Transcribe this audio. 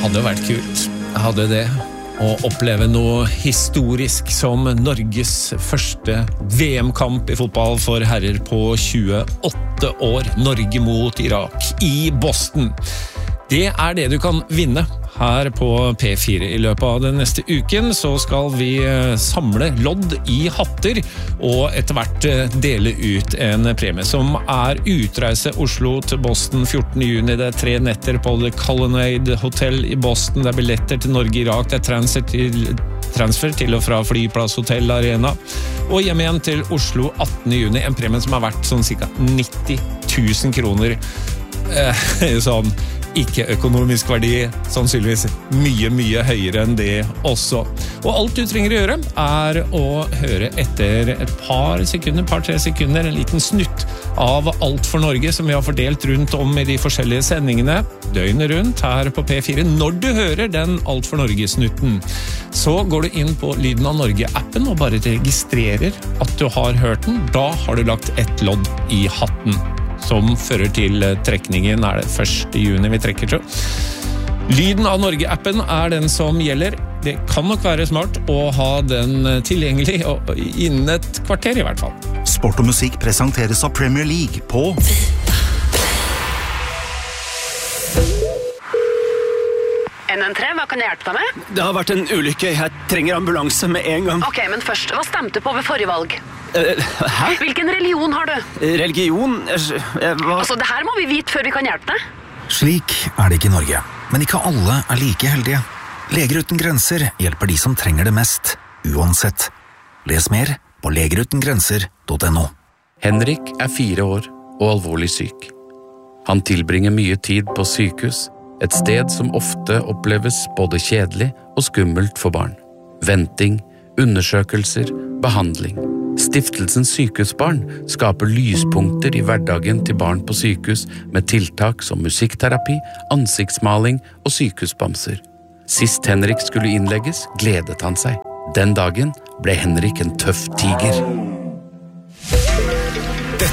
Hadde vært kult. Hadde det. Å oppleve noe historisk som Norges første VM-kamp I fotball for herrer på 28 år. Norge mot Irak I Boston. Det det du kan vinne her på P4 I løpet av den neste uken. Så skal vi samle lodd I hatter og etter hvert dele ut en premie som utreise Oslo til Boston 14. juni. Det 3 netter på The Colonnade Hotel I Boston. Det billetter til Norge Irak. Det transfer til og fra flyplass, hotell, arena. Og hjem igjen til Oslo 18. juni. En premie som vært sånn cirka 90 000 kroner. Sånn ikke økonomisk verdi, sannsynligvis mye høyere enn det også. Og alt du trenger å gjøre å høre etter et par sekunder, 2-3 sekunder, en liten snutt av Alt for Norge som vi har fordelt rundt om I de forskjellige sendingene, døgnet rundt her på P4. Når du hører den Alt for Norge-snutten, så går du inn på Lyden av Norge-appen og bare registrerer at du har hørt den. Da har du lagt et lodd I hatten. Som fører til trekningen det 1. juni vi trekker til. Lyden av Norge-appen den som gjelder. Det kan nok være smart å ha den tilgjengelig innen et kvarter I hvert fall. Sport og musikk presenteres av Premier League på 113, hva kan jeg hjelpe deg med? Det har vært en ulykke, jeg trenger ambulanse med en gang. Ok, men først, hva stemte på ved forrige valg? Hæ? Hvilken religion har du? Religion? Altså, det her må vi vite før vi kan hjelpe deg. Slik det ikke I Norge, men ikke alle like heldige. Leger uten grenser hjelper de som trenger det mest, uansett. Les mer på legerutengrenser.no. Henrik 4 år og alvorlig syk. Han tilbringer mye tid på sykehus, et sted som ofte oppleves både kjedelig og skummelt for barn. Venting, undersøkelser, behandling. Stiftelsen Sykehusbarn skaper lyspunkter I hverdagen til barn på sykehus med tiltak som musikkterapi, ansiktsmaling og sykehusbamser. Sist Henrik skulle innlegges, gledet han seg. Den dagen ble Henrik en tøff tiger.